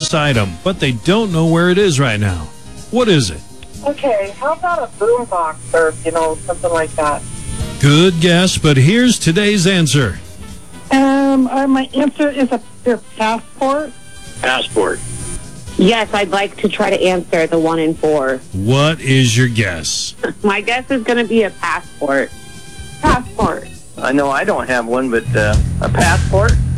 this item, but they don't know where it is right now. What is it? Okay, how about a boombox or, something like that? Good guess, but here's today's answer. My answer is their passport. Passport. Yes, I'd like to try to answer the 1 in 4. What is your guess? My guess is going to be a passport. Passport. I know I don't have one, but a passport?